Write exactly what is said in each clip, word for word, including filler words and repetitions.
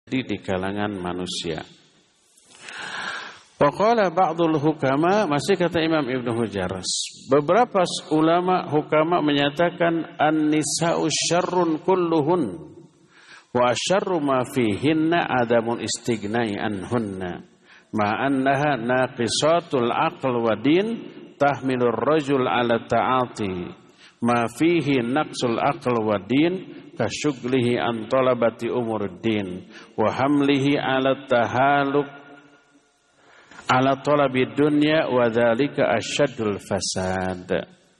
di kalangan manusia. Wa qala ba'dul hukama, masih kata Imam Ibnu Hujar, beberapa ulama hukama menyatakan an-nisa'u syarrun kulluhun wa syarru ma fihinna adamul istighnai anhunna ma annaha naqisatul aql wa din tahmilur rajul ala ta'ati ma fihi naqsul aql wa din kasyughlihi an talabati umuruddin wa hamlihi ala tahaluk ala talabi dunya wa dzalika asyaddul fasad.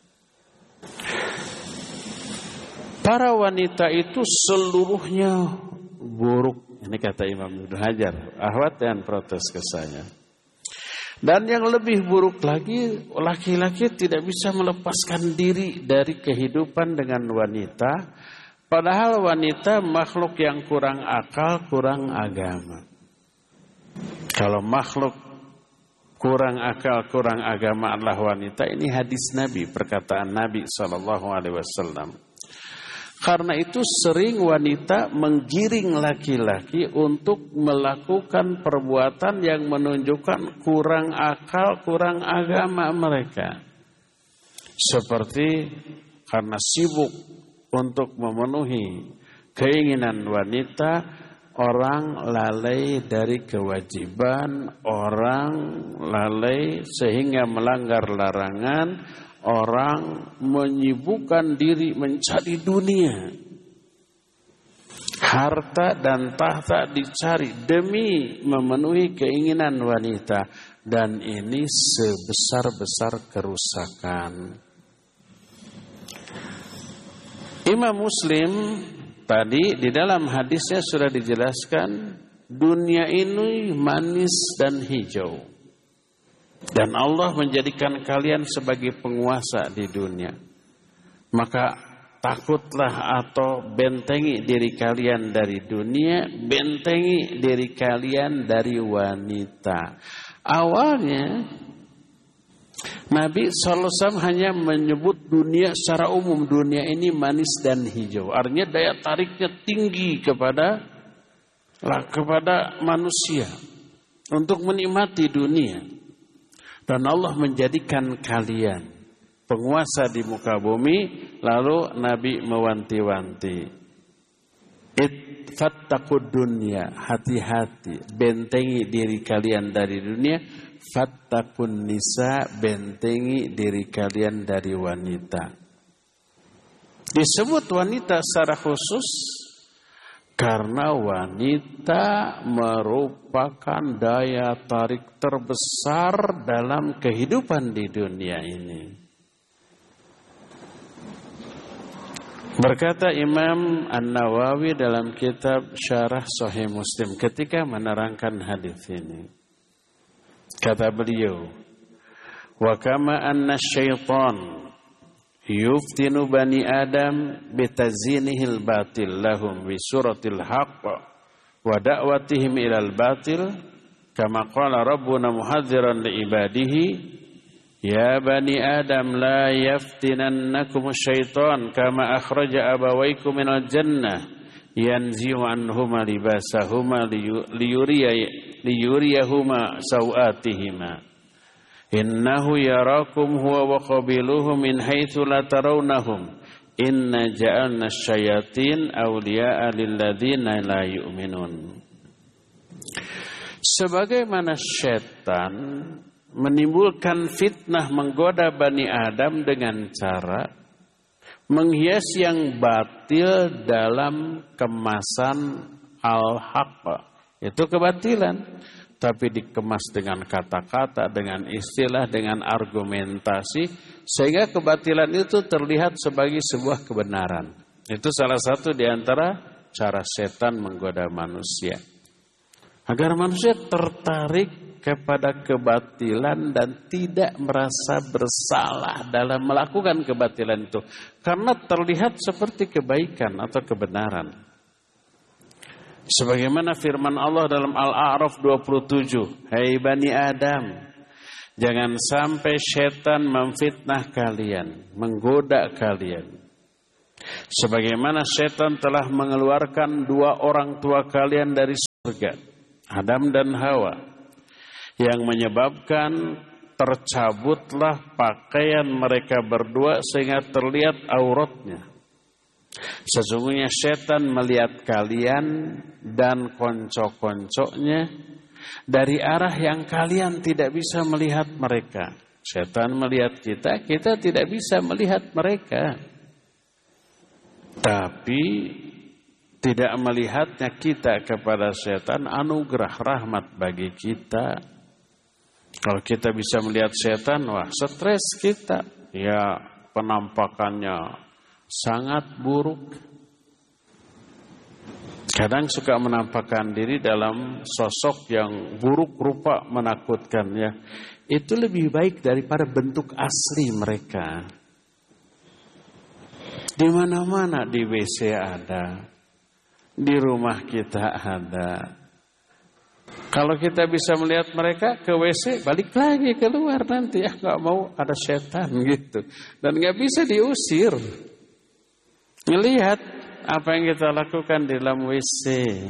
Para wanita itu seluruhnya buruk. Ini kata Imam Ibnu Hajar. Ahwat dan protes ke saya. Dan yang lebih buruk lagi, laki-laki tidak bisa melepaskan diri dari kehidupan dengan wanita. Padahal wanita makhluk yang kurang akal, kurang agama. Kalau makhluk kurang akal, kurang agama adalah wanita, ini hadis Nabi, perkataan Nabi shallallahu alaihi wasallam. Karena itu sering wanita menggiring laki-laki untuk melakukan perbuatan yang menunjukkan kurang akal, kurang agama mereka. Seperti karena sibuk untuk memenuhi keinginan wanita, orang lalai dari kewajiban, orang lalai sehingga melanggar larangan, orang menyibukkan diri mencari dunia. Harta dan tahta dicari demi memenuhi keinginan wanita. Dan ini sebesar-besar kerusakan. Imam Muslim tadi di dalam hadisnya sudah dijelaskan, dunia ini manis dan hijau. Dan Allah menjadikan kalian sebagai penguasa di dunia. Maka takutlah atau bentengi diri kalian dari dunia, bentengi diri kalian dari wanita. Awalnya Nabi shallallahu alaihi wasallam hanya menyebut dunia secara umum. Dunia ini manis dan hijau. Artinya daya tariknya tinggi kepada kepada manusia untuk menikmati dunia. Dan Allah menjadikan kalian penguasa di muka bumi. Lalu Nabi mewanti-wanti, fattaqud dunya, hati-hati, bentengi diri kalian dari dunia. Fattaqun nisa, bentengi diri kalian dari wanita. Disebut wanita secara khusus karena wanita merupakan daya tarik terbesar dalam kehidupan di dunia ini. Berkata Imam An-Nawawi dalam kitab Syarah Sahih Muslim ketika menerangkan hadis ini. Kata beliau, wa kama anna syaitan yuftinu bani Adam bitazinihil batil lahum bi suratil haqq wa da'watihim ilal batil kama qala rabbuna muhadziran li ibadihi ya bani Adam la yaftinannakum syaitan kama akhraja abawaykum minal jannah yanzi'u anhuma libasahuma liyuriya liyuriyahuma sawatihima innahu yarakum huwa wa qabiluhu min haitsu la tarawnahum inna ja'alna syayatin awliya'a lilladzina la yu'minun. Sebagaimana syaitan menimbulkan fitnah menggoda Bani Adam dengan cara menghias yang batil dalam kemasan al-haq, itu kebatilan. Tapi dikemas dengan kata-kata, dengan istilah, dengan argumentasi, sehingga kebatilan itu terlihat sebagai sebuah kebenaran. Itu salah satu di antara cara setan menggoda manusia. Agar manusia tertarik kepada kebatilan dan tidak merasa bersalah dalam melakukan kebatilan itu. Karena terlihat seperti kebaikan atau kebenaran. Sebagaimana firman Allah dalam Al-A'raf dua puluh tujuh, hai Bani Adam, jangan sampai setan memfitnah kalian, menggoda kalian. Sebagaimana setan telah mengeluarkan dua orang tua kalian dari surga, Adam dan Hawa, yang menyebabkan tercabutlah pakaian mereka berdua sehingga terlihat auratnya. Sesungguhnya setan melihat kalian dan konco-koncoknya dari arah yang kalian tidak bisa melihat mereka. Setan melihat kita, kita tidak bisa melihat mereka. Tapi tidak melihatnya kita kepada setan anugerah rahmat bagi kita. Kalau kita bisa melihat setan, wah stres kita. Ya penampakannya sangat buruk. Kadang suka menampakkan diri dalam sosok yang buruk rupa menakutkan ya. Itu lebih baik daripada bentuk asli mereka. Di mana-mana di W C ada, di rumah kita ada. Kalau kita bisa melihat mereka ke W C, balik lagi keluar nanti ya nggak mau ada setan gitu, dan nggak bisa diusir. Ngelihat apa yang kita lakukan di dalam W C,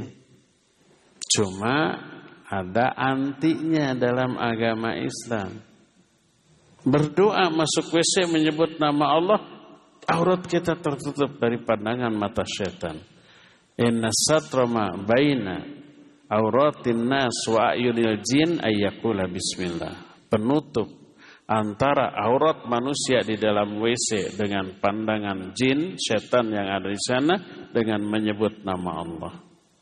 cuma ada antinya dalam agama Islam. Berdoa masuk W C menyebut nama Allah, aurat kita tertutup dari pandangan mata setan. Inna satrama baina auratin nas wa ayunil jin ayyakula bismillah. Penutup antara aurat manusia di dalam W C dengan pandangan jin, setan yang ada di sana, dengan menyebut nama Allah.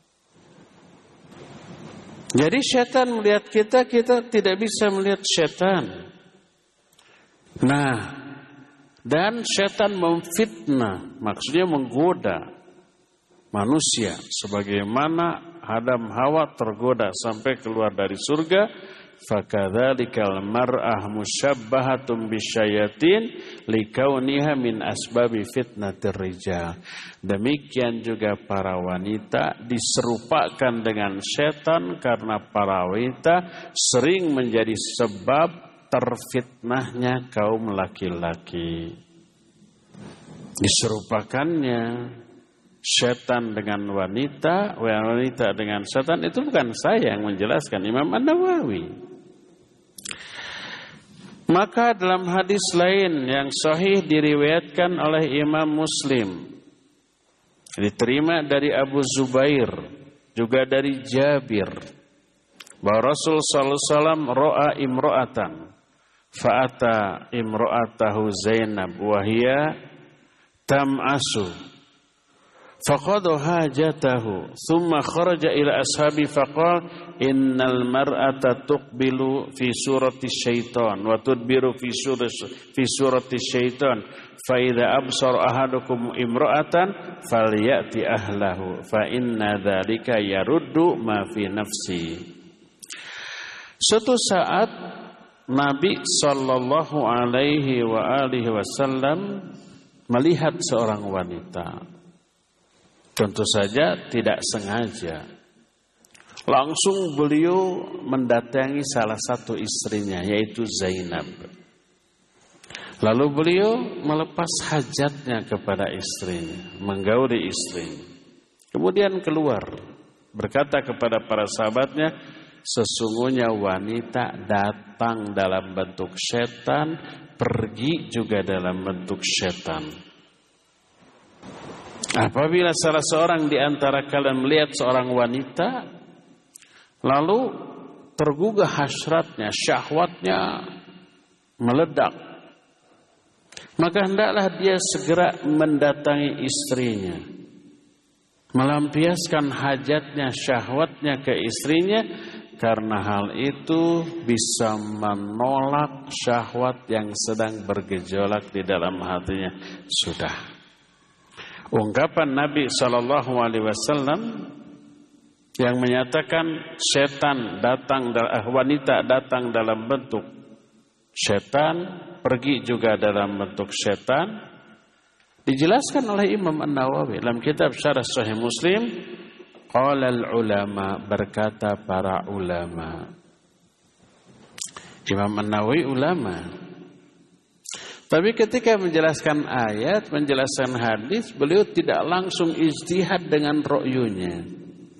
Jadi setan melihat kita, kita tidak bisa melihat setan. Nah, dan setan memfitnah, maksudnya menggoda manusia. Sebagaimana Adam Hawa tergoda sampai keluar dari surga. Fakadzalikal mar'ah musyabbahatun bisyayatin likauniha min asbabi fitnatir rijal. Demikian juga para wanita diserupakan dengan setan karena para wanita sering menjadi sebab terfitnahnya kaum laki-laki. Diserupakannya setan dengan wanita, wanita dengan setan, itu bukan saya yang menjelaskan, Imam An-Nawawi. Maka dalam hadis lain yang sahih diriwayatkan oleh Imam Muslim, diterima dari Abu Zubair, juga dari Jabir, bahwa Rasul sallallahu alaihi wasallam ra'a imra'atan fa'ata imra'atahu Zainab wa hiya tam'asu faqada hajatahu thumma kharaja ila ashabi faqala innal mar'ata tuqbilu fi surati syaitan wa tudbiru fi surati fi surati syaitan fa idza absara ahadukum imra'atan falyati ahlahu fa inna dzalika yaruddu ma fi nafsi. Suatu saat Nabi sallallahu alaihi wa alihi wasallam melihat seorang wanita. Tentu saja tidak sengaja. Langsung beliau mendatangi salah satu istrinya, yaitu Zainab. Lalu beliau melepas hajatnya kepada istrinya, menggauli istrinya. Kemudian keluar, berkata kepada para sahabatnya, sesungguhnya wanita datang dalam bentuk setan, pergi juga dalam bentuk setan. Apabila salah seorang di antara kalian melihat seorang wanita, lalu tergugah hasratnya, syahwatnya meledak, maka hendaklah dia segera mendatangi istrinya, melampiaskan hajatnya, syahwatnya ke istrinya, karena hal itu bisa menolak syahwat yang sedang bergejolak di dalam hatinya. Sudah. Ungkapan Nabi shallallahu alaihi wasallam yang menyatakan setan datang, wanita datang dalam bentuk setan, pergi juga dalam bentuk setan, dijelaskan oleh Imam An-Nawawi dalam kitab Syarah Sahih Muslim. Qala al-ulama, berkata para ulama. Imam An-Nawawi ulama. Tapi ketika menjelaskan ayat, menjelaskan hadis, beliau tidak langsung ijtihad dengan ro'yunya.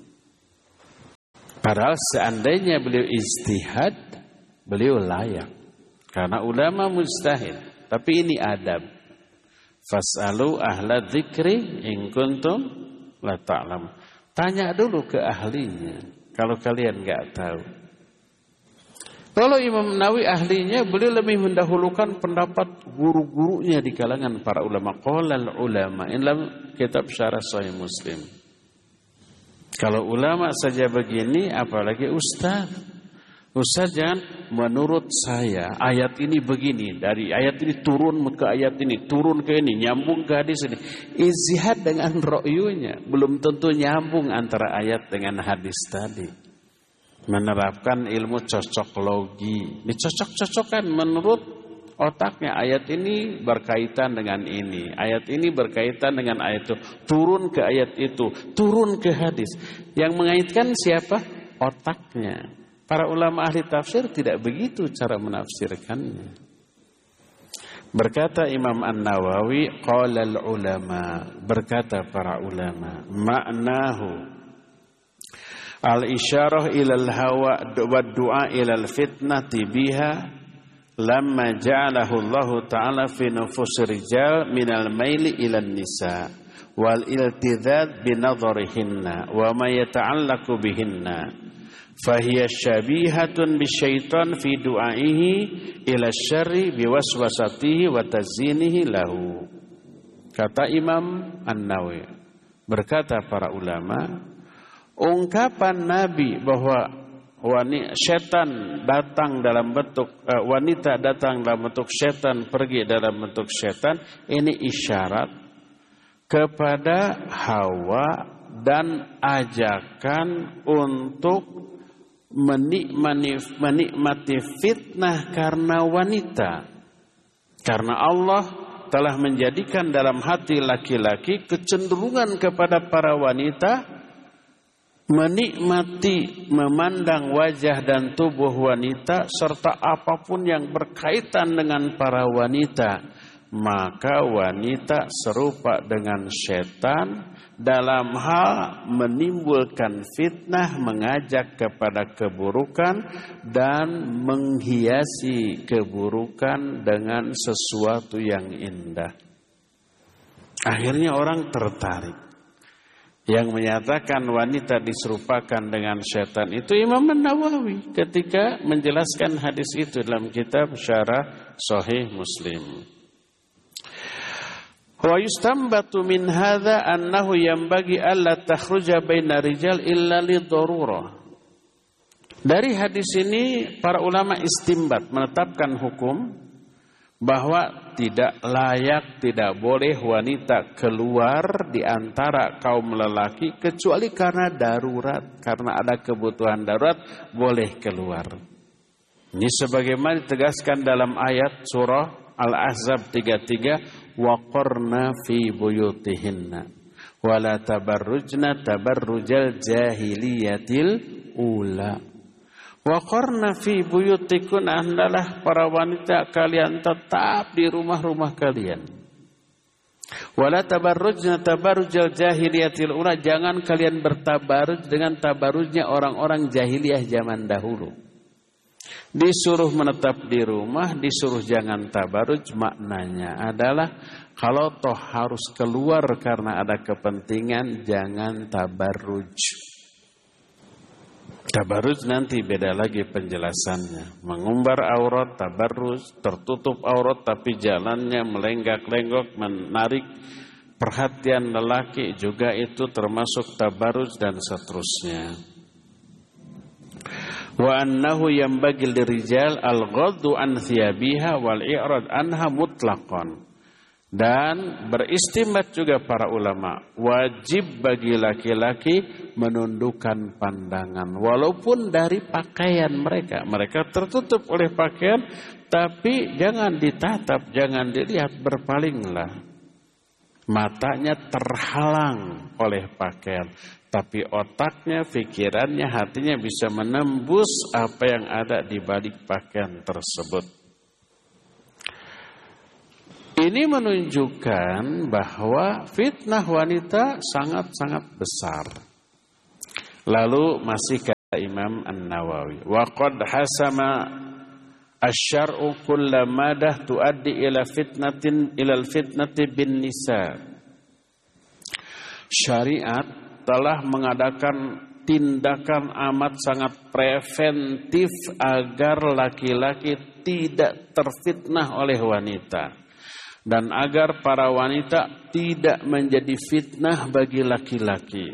Padahal seandainya beliau ijtihad, beliau layak. Karena ulama mujtahid. Tapi ini adab. Fas'alu ahla dzikri in kuntum la ta'lam. Tanya dulu ke ahlinya kalau kalian enggak tahu. Kalau Imam Nawawi ahlinya, beliau lebih mendahulukan pendapat guru-gurunya di kalangan para ulama. Qolal ulama in dalam kitab Syarah Sahih Muslim. Kalau ulama saja begini, apalagi ustaz. Ustaz jangan menurut saya ayat ini begini, dari ayat ini turun ke ayat ini, turun ke ini, nyambung ke hadis ini. Ijtihad dengan ro'yunya, belum tentu nyambung antara ayat dengan hadis tadi. Menerapkan ilmu cocok logi, dicocok-cocokkan menurut otaknya. Ayat ini berkaitan dengan ini, ayat ini berkaitan dengan ayat itu, turun ke ayat itu, turun ke hadis. Yang mengaitkan siapa? Otaknya. Para ulama ahli tafsir tidak begitu cara menafsirkannya. Berkata Imam An-Nawawi, qala al-ulama, berkata para ulama, maknahu al-isyarah ilal hawa wa du'a ilal fitnati biha lamma ja'alahu Allah Ta'ala fi nufus rijal minal maili ilan nisa wal iltidad binadharihinna wa ma yata'allaqu bihinna fahiya syabihatun bisyaitan fi du'aihi ila syarri biwaswasatihi wa tazinihi lahu. Kata Imam An-Nawawi, berkata para ulama, ungkapan Nabi bahwa wanita setan datang dalam bentuk uh, wanita datang dalam bentuk setan, pergi dalam bentuk setan, ini isyarat kepada hawa dan ajakan untuk menikmati, menikmati fitnah karena wanita. Karena Allah telah menjadikan dalam hati laki-laki kecenderungan kepada para wanita, menikmati, memandang wajah dan tubuh wanita serta apapun yang berkaitan dengan para wanita. Maka wanita serupa dengan setan dalam hal menimbulkan fitnah, mengajak kepada keburukan dan menghiasi keburukan dengan sesuatu yang indah. Akhirnya orang tertarik. Yang menyatakan wanita diserupakan dengan setan itu Imam An-Nawawi ketika menjelaskan hadis itu dalam kitab Syarah Sahih Muslim. Wa yustambatu min hadza annahu yanbaghi alla takhruja baina rijal illa lidharurah. Dari hadis ini para ulama istimbat, menetapkan hukum bahwa tidak layak, tidak boleh wanita keluar di antara kaum lelaki kecuali karena darurat, karena ada kebutuhan darurat boleh keluar. Ini sebagaimana ditegaskan dalam ayat surah Al-Ahzab tiga puluh tiga, waqarna fi buyutihinna wala tabarrujna tabarrujal jahiliyatil ula. Waqarna fi buyutikun, adalah para wanita kalian tetap di rumah-rumah kalian. Wala tabarrujna tabarrujal jahiliyatil ula, jangan kalian bertabarruj dengan tabarrujnya orang-orang jahiliyah zaman dahulu. Disuruh menetap di rumah, disuruh jangan tabarruj, maknanya adalah kalau toh harus keluar karena ada kepentingan, jangan tabarruj. Tabarruj nanti beda lagi penjelasannya. Mengumbar aurat, tabarruj, tertutup aurat tapi jalannya melenggak-lenggok, menarik perhatian lelaki, juga itu termasuk tabarruj dan seterusnya. Wa annahu yanbaghi lirijal al-ghaddu an thiyabiha wal i'rad anha mutlaqan. Dan beristimbat juga para ulama, wajib bagi laki-laki menundukkan pandangan walaupun dari pakaian mereka. Mereka tertutup oleh pakaian, tapi jangan ditatap, jangan dilihat, berpalinglah. Matanya terhalang oleh pakaian, tapi otaknya, pikirannya, hatinya bisa menembus apa yang ada di balik pakaian tersebut. Ini menunjukkan bahwa fitnah wanita sangat-sangat besar. Lalu masih kata Imam An-Nawawi, wa qad hasama asy-syar'u kulla madah tuaddi ila fitnatin ila al-fitnati bin nisa. Syariat telah mengadakan tindakan amat sangat preventif agar laki-laki tidak terfitnah oleh wanita dan agar para wanita tidak menjadi fitnah bagi laki-laki.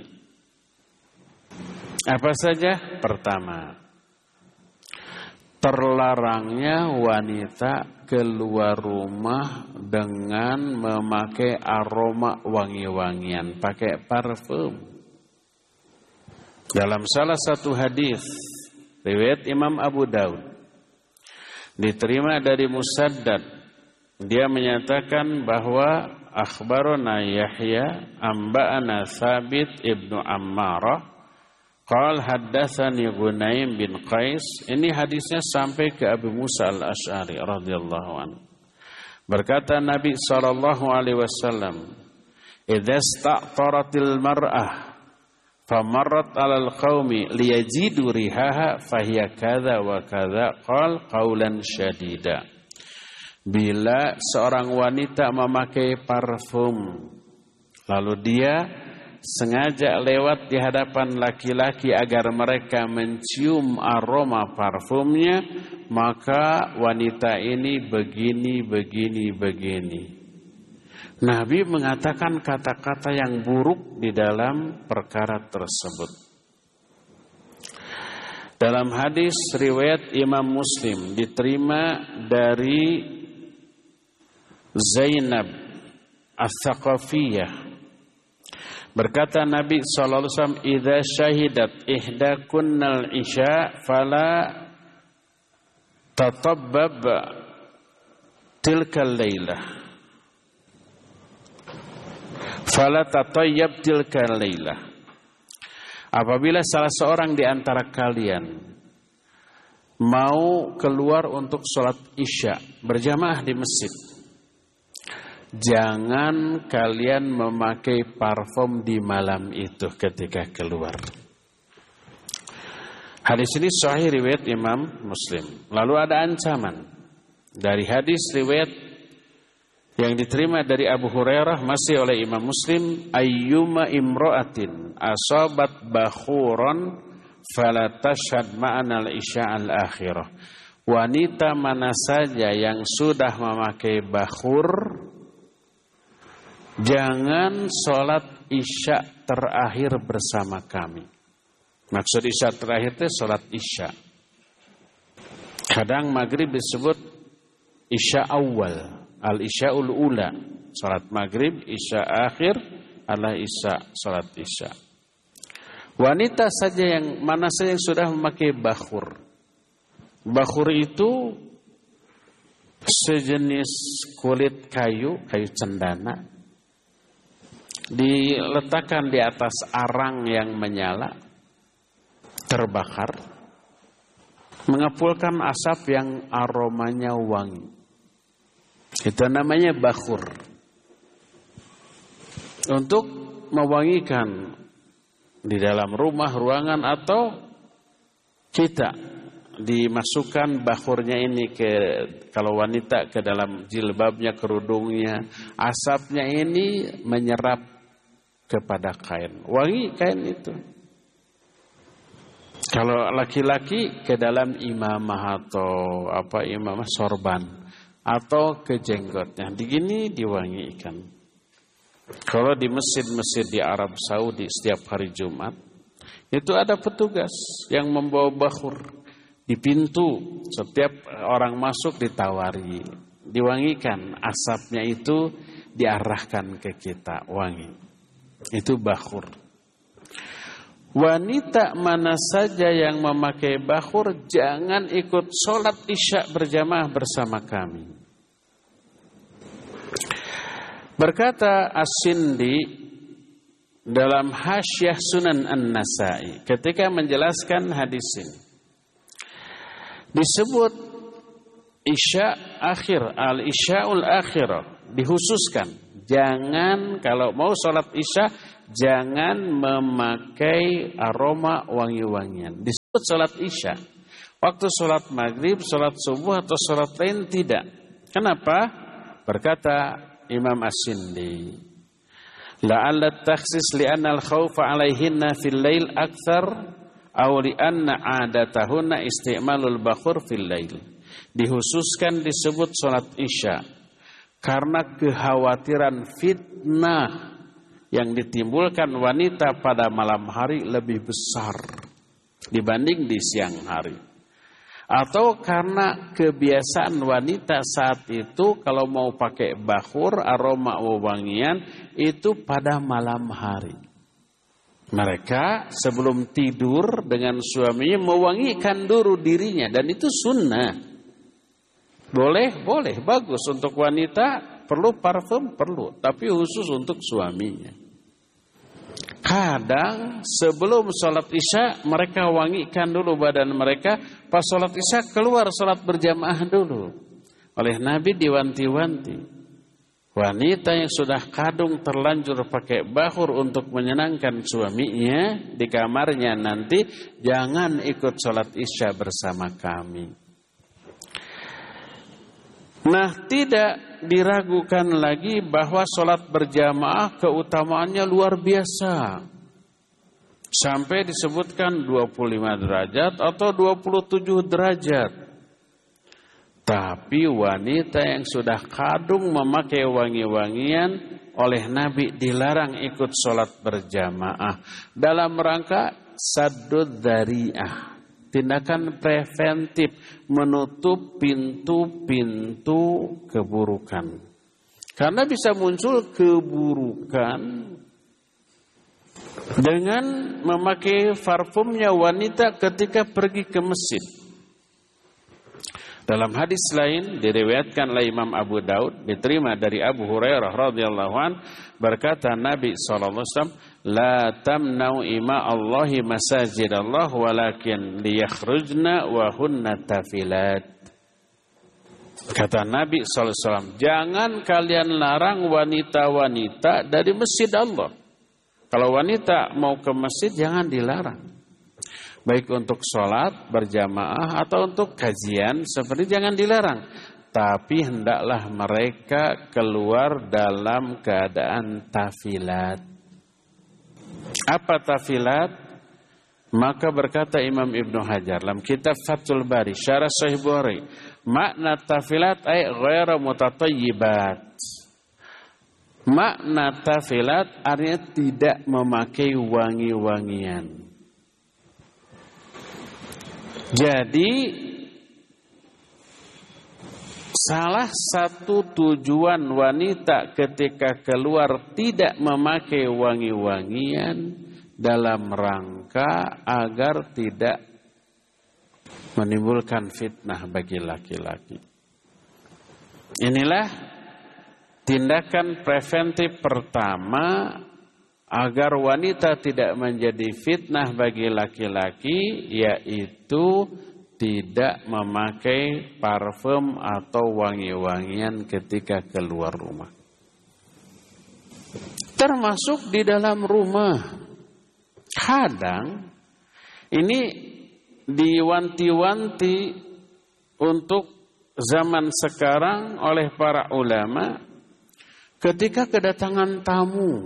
Apa saja? Pertama, terlarangnya wanita keluar rumah dengan memakai aroma wangi-wangian, pakai parfum. Dalam salah satu hadis riwayat Imam Abu Daud diterima dari Musaddad, dia menyatakan bahwa akhbarana Yahya amba'ana Thabit ibnu Ammarah qal haddatsani Gunaim bin Qais. Ini hadisnya sampai ke Abu Musa al-Asy'ari radhiyallahu anhu. Berkata Nabi sallallahu alaihi wasallam, "Idza sta'taratil mar'ah famarrat 'alal qaumi liyajidu rihaha fahiya kadza wa kadza qal qaulan syadida." Bila seorang wanita memakai parfum lalu dia sengaja lewat di hadapan laki-laki agar mereka mencium aroma parfumnya, maka wanita ini begini, begini, begini. Nabi mengatakan kata-kata yang buruk di dalam perkara tersebut. Dalam hadis riwayat Imam Muslim diterima dari Zainab Ats-Tsaqafiyah. Berkata Nabi sallallahu alaihi wasallam, "Idza syahidat ihdakunnal isya fala tatabbab tilkal lailah." Fala tatayyab tilkal lailah. Apabila salah seorang di antara kalian mau keluar untuk sholat isya berjamaah di masjid, jangan kalian memakai parfum di malam itu ketika keluar. Hadis ini sahih riwayat Imam Muslim. Lalu ada ancaman dari hadis riwayat yang diterima dari Abu Hurairah masih oleh Imam Muslim, ayyuma imra'atin asabat bakhuran fala tashhad ma'ana al-isya al-akhirah. Wanita mana saja yang sudah memakai bakhur, jangan sholat isya terakhir bersama kami. Maksud isya terakhir itu sholat isya. Kadang maghrib disebut isya awal, al-isya'ul ula. Sholat maghrib, isya akhir adalah isya, sholat isya. Wanita saja yang mana saja yang sudah memakai bakhur. Bakhur itu sejenis kulit kayu, kayu cendana, diletakkan di atas arang yang menyala, terbakar, mengepulkan asap yang aromanya wangi. Itu namanya bakhur. Untuk mewangikan di dalam rumah, ruangan, atau kita dimasukkan bakhurnya ini ke, kalau wanita ke dalam jilbabnya, kerudungnya, asapnya ini menyerap kepada kain, wangi kain itu. Kalau laki-laki ke dalam imamah atau apa imamah sorban atau ke jenggotnya, begini diwangikan. Kalau di masjid-masjid di Arab Saudi setiap hari Jumat itu ada petugas yang membawa bakhur di pintu, setiap orang masuk ditawari, diwangikan, asapnya itu diarahkan ke kita, wangi. Itu bakhur. Wanita mana saja yang memakai bakhur jangan ikut sholat isya berjamaah bersama kami. Berkata As-Sindi dalam Hasyiah Sunan An-Nasa'i ketika menjelaskan hadis ini, disebut isya akhir, al-isya'ul akhirah, dihususkan. Jangan kalau mau sholat isya, jangan memakai aroma wangi-wangian. Disebut sholat isya. Waktu sholat maghrib, sholat subuh atau sholat lain tidak. Kenapa? Berkata Imam As-Sindi, la'alla takhsis li'anna al-khawfa 'alaihinna fil lail akthar aw li'anna 'adatahunna isti'malul bakhur fil lail. Dihususkan disebut sholat isya karena kekhawatiran fitnah yang ditimbulkan wanita pada malam hari lebih besar dibanding di siang hari. Atau karena kebiasaan wanita saat itu kalau mau pakai bakhur, aroma wewangian itu pada malam hari. Mereka sebelum tidur dengan suaminya mewangikan dulu dirinya dan itu sunnah. Boleh, boleh, bagus untuk wanita, perlu parfum, perlu, tapi khusus untuk suaminya. Kadang sebelum sholat isya mereka wangikan dulu badan mereka, pas sholat isya keluar sholat berjamaah dulu. Oleh Nabi diwanti-wanti, wanita yang sudah kadung terlanjur pakai bakhur untuk menyenangkan suaminya di kamarnya nanti, jangan ikut sholat isya bersama kami. Nah, tidak diragukan lagi bahwa sholat berjamaah keutamaannya luar biasa. Sampai disebutkan dua puluh lima derajat atau dua puluh tujuh derajat. Tapi wanita yang sudah kadung memakai wangi-wangian oleh Nabi dilarang ikut sholat berjamaah. Dalam rangka saddud dzari'ah. Tindakan preventif menutup pintu-pintu keburukan. Karena bisa muncul keburukan dengan memakai parfumnya wanita ketika pergi ke masjid. Dalam hadis lain diriwayatkan oleh Imam Abu Daud, diterima dari Abu Hurairah radhiyallahu an, berkata Nabi sallallahu alaihi wasallam, la tamna'u ima Allahi masajidallah walakin liyakhrujna wa hunna tafilat. Kata Nabi sallallahu alaihi wasallam, jangan kalian larang wanita-wanita dari masjid Allah. Kalau wanita mau ke masjid jangan dilarang. Baik untuk sholat berjamaah atau untuk kajian seperti jangan dilarang. Tapi hendaklah mereka keluar dalam keadaan tafilat. Apa tafilat? Maka berkata Imam Ibnu Hajar dalam kitab Fathul Bari, Syarah Sahih Bukhari, makna tafilat ay ghairu mutatayyibat. Makna tafilat artinya tidak memakai wangi-wangian. Jadi salah satu tujuan wanita ketika keluar tidak memakai wangi-wangian dalam rangka agar tidak menimbulkan fitnah bagi laki-laki. Inilah tindakan preventif pertama agar wanita tidak menjadi fitnah bagi laki-laki, yaitu tidak memakai parfum atau wangi-wangian ketika keluar rumah. Termasuk di dalam rumah. Kadang ini diwanti-wanti untuk zaman sekarang oleh para ulama ketika kedatangan tamu.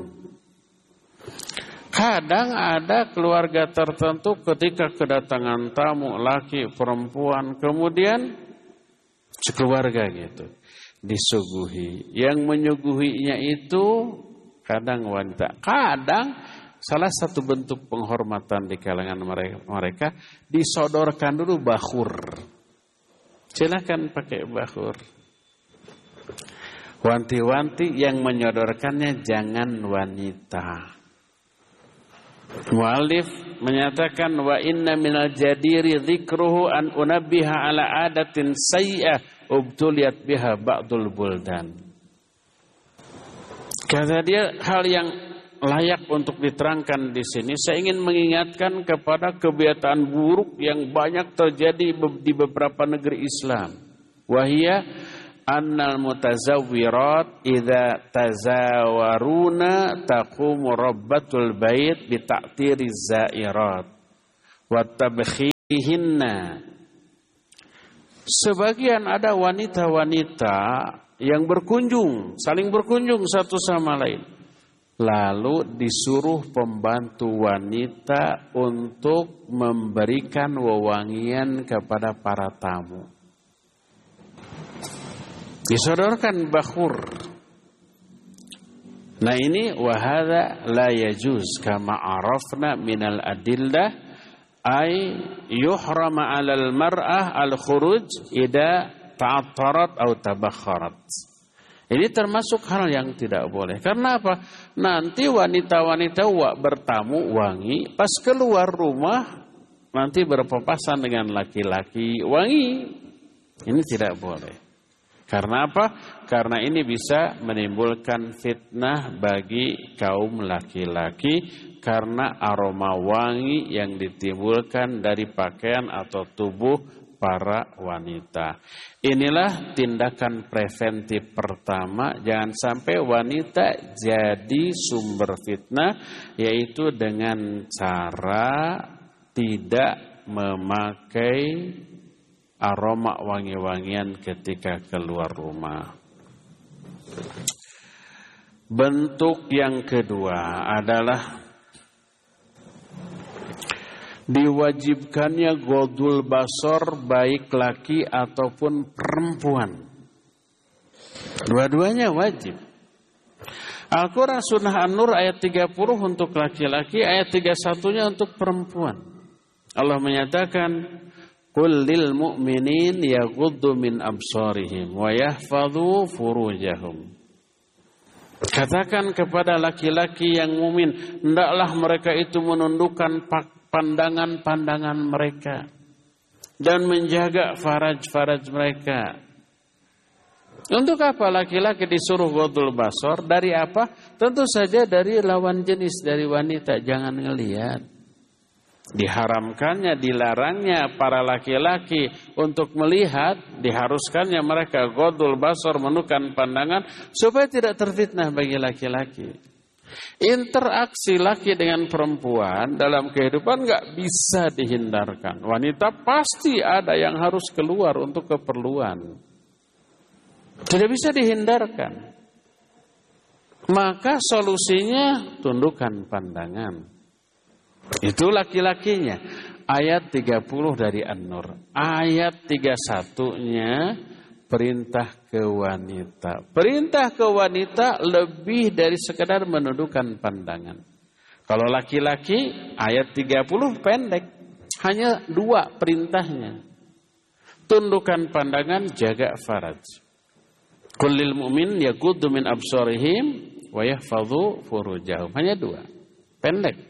Kadang ada keluarga tertentu ketika kedatangan tamu laki perempuan kemudian sekeluarga gitu disuguhi. Yang menyuguhinya itu kadang wanita. Kadang salah satu bentuk penghormatan di kalangan mereka, mereka disodorkan dulu bakhur. Silakan pakai bakhur. Wanti-wanti yang menyodorkannya jangan wanita. Mu'allif menyatakan wa inna minal jadiri dzikruhu an unabbiha ala adatin sayyi'ah ubtuliyat biha ba'dul buldan. Kata dia hal yang layak untuk diterangkan di sini, saya ingin mengingatkan kepada kebiasaan buruk yang banyak terjadi di beberapa negeri Islam. Wahia annal mutazawwirat idza tazawaruna taqumu rabbatul bait bi ta'tiriz zairat wa tabkhihinna. Sebagian ada wanita-wanita yang berkunjung, saling berkunjung satu sama lain. Lalu disuruh pembantu wanita untuk memberikan wewangian kepada para tamu. Disodorkan bakhur. Nah ini wahada la yajuz kama arafna minal adillah ay yuhrama 'alal mar'ah al-khuruj idza ta'attarat atau tabakharat. Ini termasuk hal yang tidak boleh. Karena apa? Nanti wanita-wanita bertamu wangi, pas keluar rumah nanti berpapasan dengan laki-laki wangi. Ini tidak boleh. Karena apa? Karena ini bisa menimbulkan fitnah bagi kaum laki-laki karena aroma wangi yang ditimbulkan dari pakaian atau tubuh para wanita. Inilah tindakan preventif pertama, jangan sampai wanita jadi sumber fitnah, yaitu dengan cara tidak memakai aroma wangi-wangian ketika keluar rumah. Bentuk yang kedua adalah diwajibkannya ghodul basor baik laki ataupun perempuan. Dua-duanya wajib. Al-Quran Sunnah An-Nur ayat tiga puluh untuk laki-laki, ayat tiga puluh satu-nya untuk perempuan. Allah menyatakan Qul lil mu'minin yaghuddu min absarihim wa yahfadhu furujahum. Katakan kepada laki-laki yang mukmin, hendaklah mereka itu menundukkan pandangan-pandangan mereka dan menjaga faraj-faraj mereka. Untuk apa laki-laki disuruh ghadul basar? Dari apa? Tentu saja dari lawan jenis, dari wanita, jangan ngelihat. Diharamkannya, dilarangnya para laki-laki untuk melihat, diharuskannya mereka ghadul basar, menundukkan pandangan supaya tidak terfitnah bagi laki-laki. Interaksi laki dengan perempuan dalam kehidupan nggak bisa dihindarkan. Wanita pasti ada yang harus keluar untuk keperluan. Tidak bisa dihindarkan. Maka solusinya tundukkan pandangan. Itu laki-lakinya. Ayat tiga puluh dari An-Nur. Ayat tiga puluh satu-nya perintah ke wanita. Perintah ke wanita lebih dari sekedar menundukkan pandangan. Kalau laki-laki ayat tiga puluh pendek. Hanya dua perintahnya. Tundukkan pandangan, jaga faraj. Kullil mu'min yaghuddu min absarihim wa yahfadhu furujahum. Hanya dua. Pendek.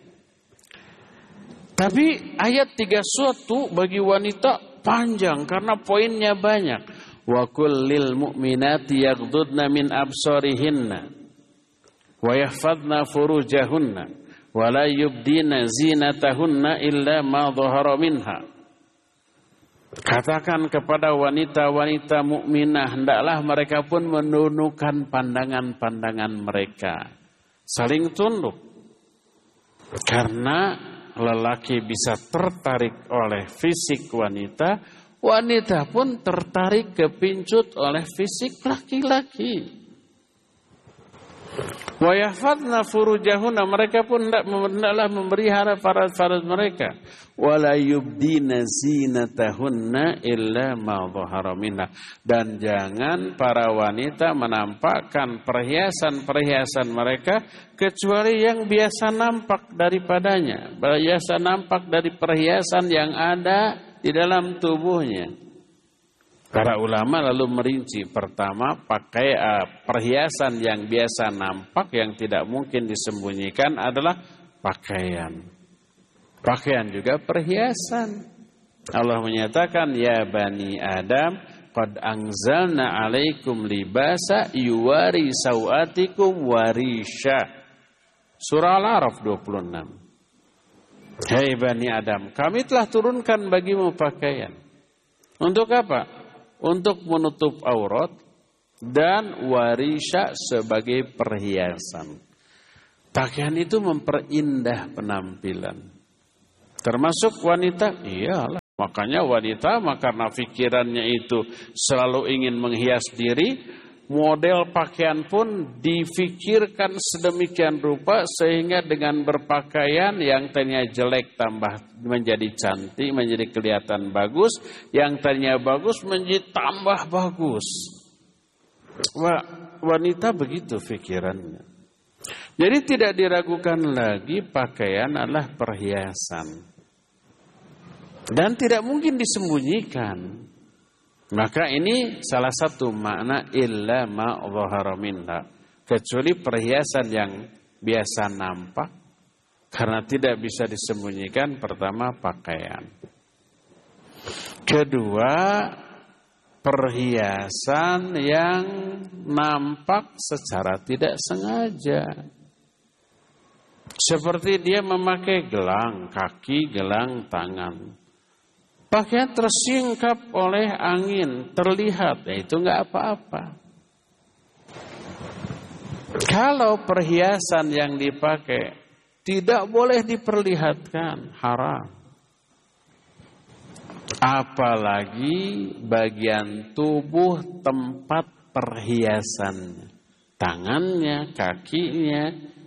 Tapi ayat tiga puluh satu bagi wanita panjang karena poinnya banyak. Wa kullil mu'minati yaghdudna min absarihinna wa yahfadna furujahunna wa la yubdina zinatahunna illa ma dhahara minha. Katakan kepada wanita-wanita mukminah, hendaklah mereka pun menundukkan pandangan-pandangan mereka. Saling tunduk. Karena lelaki bisa tertarik oleh fisik wanita, wanita pun tertarik kepincut oleh fisik laki-laki. Wa yahfadna furujahunna, mereka pun hendaklah memelihara faraj-faraj mereka. Wa la yubdina zinatahunna illa ma dhahara minha, dan jangan para wanita menampakkan perhiasan-perhiasan mereka kecuali yang biasa nampak daripadanya, biasa nampak dari perhiasan yang ada di dalam tubuhnya. Para ulama lalu merinci, pertama pakai uh, perhiasan yang biasa nampak yang tidak mungkin disembunyikan adalah pakaian. Pakaian juga perhiasan. Allah menyatakan, ya bani Adam, qad anzalna alaikum libasa yuwari sawatikum warisha. Surah Al-A'raf dua puluh enam. Hei bani Adam, kami telah turunkan bagimu pakaian. Untuk apa? Untuk menutup aurat dan warisha sebagai perhiasan. Pakaian itu memperindah penampilan. Termasuk wanita, iyalah. Makanya wanita, karena pikirannya itu selalu ingin menghias diri, model pakaian pun difikirkan sedemikian rupa sehingga dengan berpakaian yang tadinya jelek tambah menjadi cantik, menjadi kelihatan bagus, yang tadinya bagus menjadi tambah bagus. Wah, wanita begitu pikirannya. Jadi tidak diragukan lagi pakaian adalah perhiasan. Dan tidak mungkin disembunyikan. Maka ini salah satu makna illa ma dhahara minha. Kecuali perhiasan yang biasa nampak. Karena tidak bisa disembunyikan, pertama pakaian. Kedua, perhiasan yang nampak secara tidak sengaja. Seperti dia memakai gelang kaki, gelang tangan. Pakaian tersingkap oleh angin, terlihat, ya itu enggak apa-apa. Kalau perhiasan yang dipakai tidak boleh diperlihatkan, haram. Apalagi bagian tubuh tempat perhiasannya, tangannya, kakinya,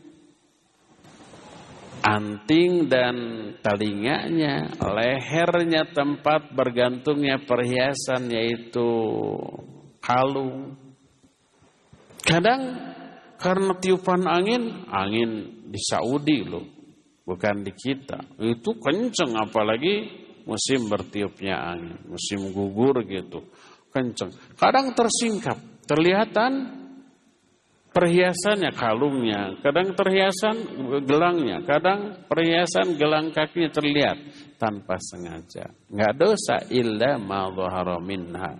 anting dan telinganya, lehernya tempat bergantungnya perhiasan yaitu kalung. Kadang karena tiupan angin, angin di Saudi loh, bukan di kita. Itu kenceng, apalagi musim bertiupnya angin, musim gugur gitu, kenceng. Kadang tersingkap, terlihatan perhiasannya, kalungnya, kadang perhiasan gelangnya, kadang perhiasan gelang kakinya terlihat tanpa sengaja. Enggak dosa illa ma dhahara minha.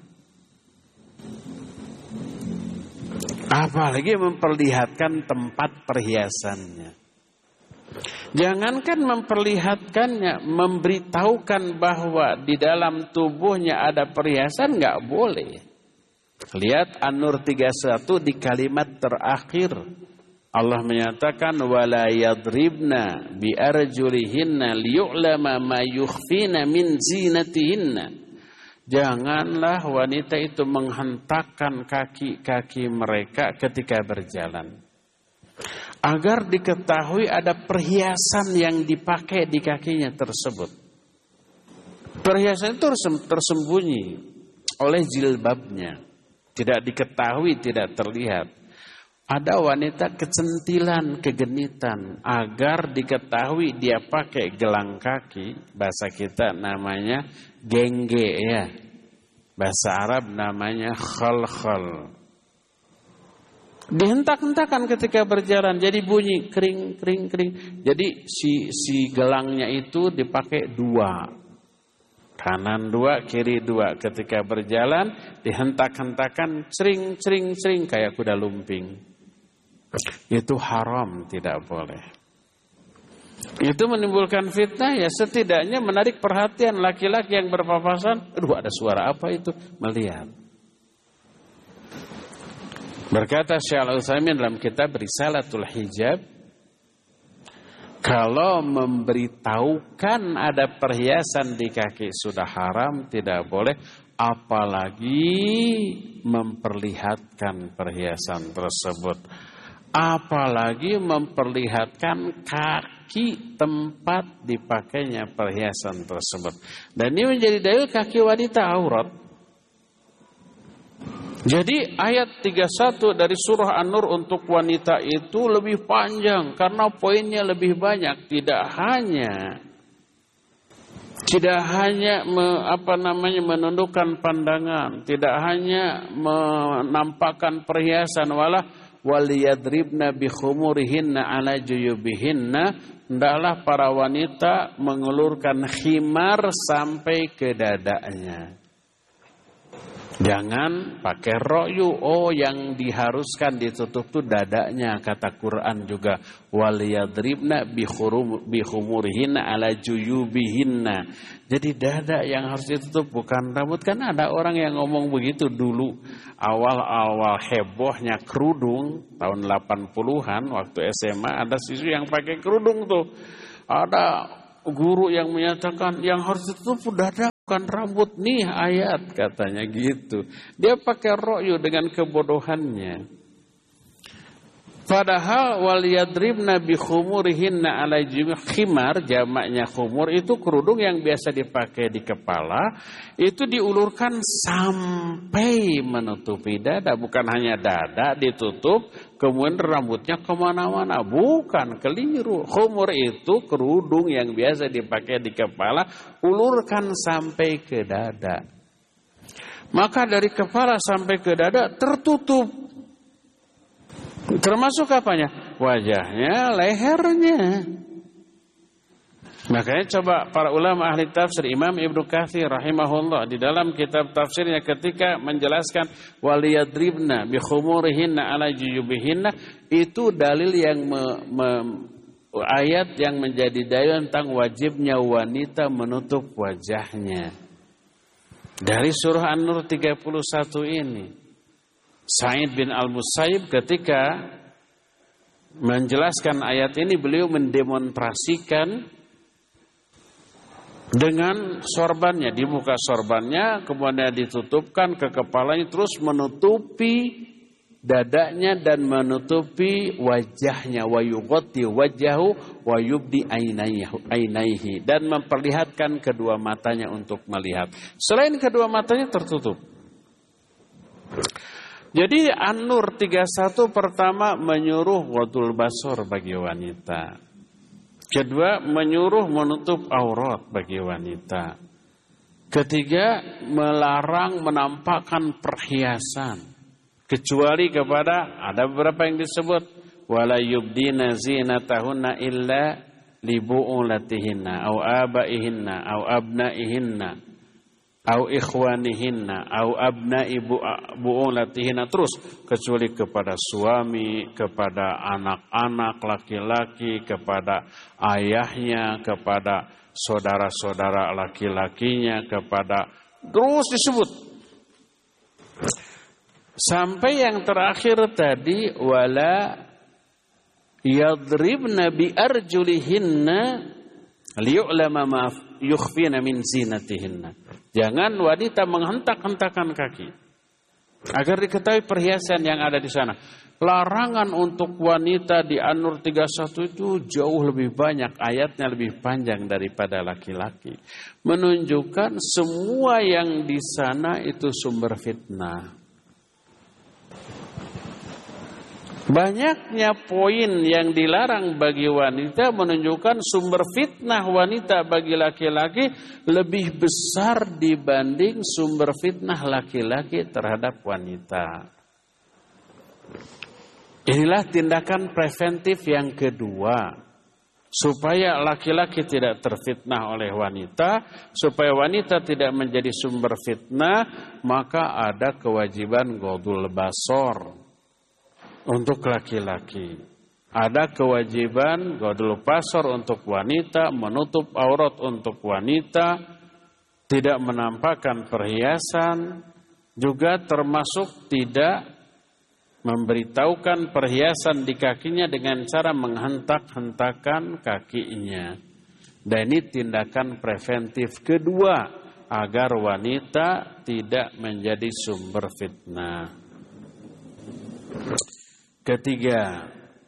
Apalagi memperlihatkan tempat perhiasannya. Jangankan memperlihatkannya, memberitahukan bahwa di dalam tubuhnya ada perhiasan enggak boleh. Lihat An-Nur tiga puluh satu di kalimat terakhir. Allah menyatakan wala yadribna bi arjulihinna liyu'lama ma yukhfina min zinatihinna. Janganlah wanita itu menghentakkan kaki-kaki mereka ketika berjalan, agar diketahui ada perhiasan yang dipakai di kakinya tersebut. Perhiasan itu tersembunyi oleh jilbabnya. Tidak diketahui, tidak terlihat. Ada wanita kecentilan, kegenitan, agar diketahui dia pakai gelang kaki. Bahasa kita namanya gengge ya. Bahasa Arab namanya khal-khal. Dihentak-hentakan ketika berjalan, jadi bunyi kering, kering, kering. Jadi si si gelangnya itu dipakai dua. Kanan dua, kiri dua. Ketika berjalan, dihentak-hentakan, cering, cering, cering, kayak kuda lumping. Itu haram, tidak boleh. Itu menimbulkan fitnah, ya setidaknya menarik perhatian laki-laki yang berpapasan. Aduh, ada suara apa itu? Melihat. Berkata Syekh Al-Utsaimin dalam kitab Risalatul Hijab, kalau memberitahukan ada perhiasan di kaki sudah haram, tidak boleh, apalagi memperlihatkan perhiasan tersebut. Apalagi memperlihatkan kaki tempat dipakainya perhiasan tersebut. Dan ini menjadi dalil kaki wanita aurat. Jadi ayat tiga puluh satu dari surah An-Nur untuk wanita itu lebih panjang karena poinnya lebih banyak. Tidak hanya tidak hanya me, apa namanya menundukkan pandangan, tidak hanya menampakkan perhiasan, wala waliyadribna bi khumurihinna ala juyubihinna, hendaklah para wanita mengulurkan khimar sampai ke dadanya. Jangan pakai ro'yu. Oh, yang diharuskan ditutup tuh dadanya, kata Quran juga. Waliyadribna bihumurihinna ala juyubihinna. Jadi dada yang harus ditutup, bukan rambut. Kan ada orang yang ngomong begitu dulu. Awal-awal hebohnya kerudung, tahun delapan puluhan, waktu S M A, ada siswi yang pakai kerudung tuh. Ada guru yang menyatakan yang harus ditutup dada, bukan rambut. Nih ayat, katanya gitu. Dia pakai ro'yu dengan kebodohannya. Padahal waliyadribna bi khumurihinna ala jumi, khimar jamaknya khumur itu kerudung yang biasa dipakai di kepala, itu diulurkan sampai menutupi dada, bukan hanya dada ditutup kemudian rambutnya kemana-mana, bukan, keliru. Khumur itu kerudung yang biasa dipakai di kepala, ulurkan sampai ke dada. Maka dari kepala sampai ke dada tertutup. Termasuk apanya? Wajahnya, lehernya. Makanya coba para ulama ahli tafsir, Imam Ibnu Katsir rahimahullah di dalam kitab tafsirnya ketika menjelaskan waliyadribna bi khumurihinna ala juyubihinna, itu dalil yang me, me, ayat yang menjadi dalil tentang wajibnya wanita menutup wajahnya. Dari surah An-Nur tiga puluh satu ini. Sa'id bin Al-Musayyib ketika menjelaskan ayat ini, beliau mendemonstrasikan dengan sorbannya, dibuka sorbannya, kemudian ditutupkan ke kepalanya, terus menutupi dadanya dan menutupi wajahnya, wa yughatti wajhahu wa yubdi ainaihi, dan memperlihatkan kedua matanya untuk melihat. Selain kedua matanya tertutup. Jadi An-Nur tiga puluh satu pertama menyuruh ghadul basar bagi wanita. Kedua menyuruh menutup aurat bagi wanita. Ketiga melarang menampakkan perhiasan. Kecuali kepada, ada beberapa yang disebut. Wala yubdina zinatahunna illa libu'ulatihinna au abaihinna au abnaihinna au ikhwanihinna au abna'i bu'ulatihinna, terus kecuali kepada suami, kepada anak-anak laki-laki, kepada ayahnya, kepada saudara-saudara laki-lakinya, kepada, terus disebut sampai yang terakhir tadi, wala yadribna bi arjulihinna liyu'lama ma yukhfina min zinatihinna. Jangan wanita menghentak-hentakan kaki agar diketahui perhiasan yang ada di sana. Larangan untuk wanita di An-Nur tiga puluh satu itu jauh lebih banyak, ayatnya lebih panjang daripada laki-laki. Menunjukkan semua yang di sana itu sumber fitnah. Banyaknya poin yang dilarang bagi wanita menunjukkan sumber fitnah wanita bagi laki-laki lebih besar dibanding sumber fitnah laki-laki terhadap wanita. Inilah tindakan preventif yang kedua, supaya laki-laki tidak terfitnah oleh wanita, supaya wanita tidak menjadi sumber fitnah, maka ada kewajiban ghadul basar. Untuk laki-laki ada kewajiban ghadul basar untuk wanita, menutup aurat untuk wanita, tidak menampakkan perhiasan, juga termasuk tidak memberitahukan perhiasan di kakinya dengan cara menghentak-hentakan kakinya. Dan ini tindakan preventif kedua agar wanita tidak menjadi sumber fitnah. Ketiga,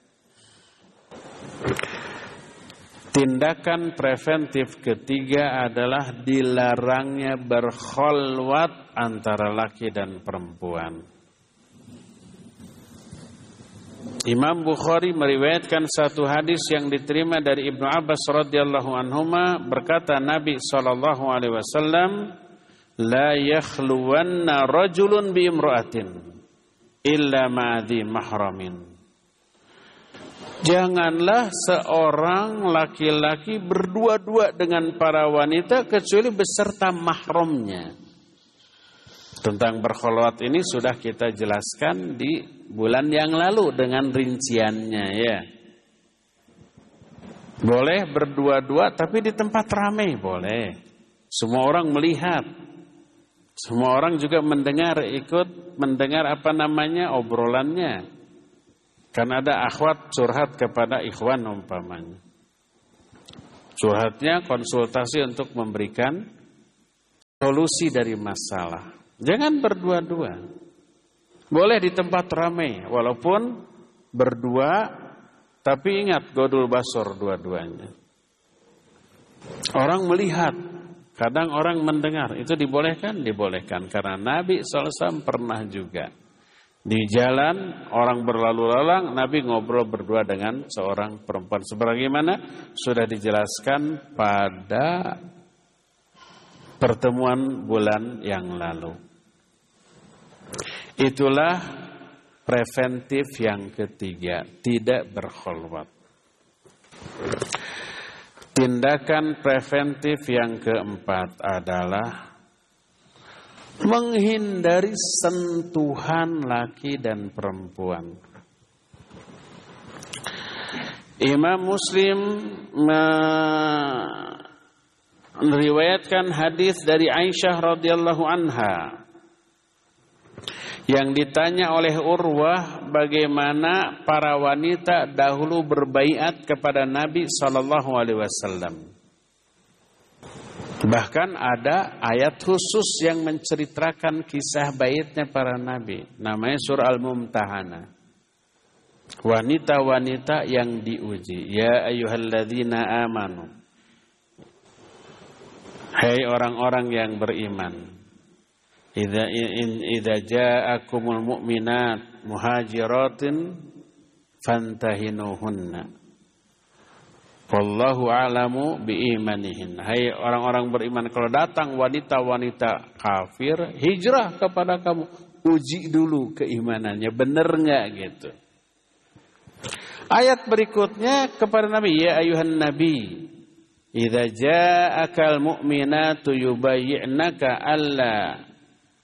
tindakan preventif ketiga adalah dilarangnya berkholwat antara laki dan perempuan. Imam Bukhari meriwayatkan satu hadis yang diterima dari Ibnu Abbas radhiyallahu anhuma, berkata Nabi sallallahu alaihi wasallam, la yakhluwanna rajulun bi imra'atin illa ma'adhi mahramin. Janganlah seorang laki-laki berdua-dua dengan para wanita kecuali beserta mahramnya. Tentang berkholwat ini sudah kita jelaskan di bulan yang lalu dengan rinciannya ya. Boleh berdua-dua tapi di tempat ramai boleh. Semua orang melihat. Semua orang juga mendengar, ikut mendengar apa namanya obrolannya. Kan ada akhwat curhat kepada ikhwan umpamanya. Curhatnya konsultasi untuk memberikan solusi dari masalah. Jangan berdua-dua. Boleh di tempat ramai, walaupun berdua, tapi ingat godul basor dua-duanya. Orang melihat, kadang orang mendengar, itu dibolehkan? Dibolehkan, karena Nabi shallallahu alaihi wasallam pernah juga. Di jalan, orang berlalu lalang, Nabi ngobrol berdua dengan seorang perempuan. Sebagaimana sudah dijelaskan pada pertemuan bulan yang lalu. Itulah preventif yang ketiga, tidak berkholwat. Tindakan preventif yang keempat adalah menghindari sentuhan laki dan perempuan. Imam Muslim meriwayatkan hadis dari Aisyah radhiyallahu anha yang ditanya oleh Urwah bagaimana para wanita dahulu berbaiat kepada Nabi sallallahu alaihi wasallam. Bahkan ada ayat khusus yang menceritakan kisah baiatnya para nabi, namanya surah Al-Mumtahanah. Wanita-wanita yang diuji. Ya ayyuhalladzina amanu. Hai orang-orang yang beriman. Idza idza ja'akumul mu'minat muhajiratin fantahinuhunna. Wallahu a'lamu biimanihin. Hai orang-orang beriman, kalau datang wanita-wanita kafir, hijrah kepada kamu, uji dulu keimanannya, benar enggak gitu. Ayat berikutnya kepada Nabi, ya ayuhan nabi, idza ja'akal mu'minatu yubayyi'naka alla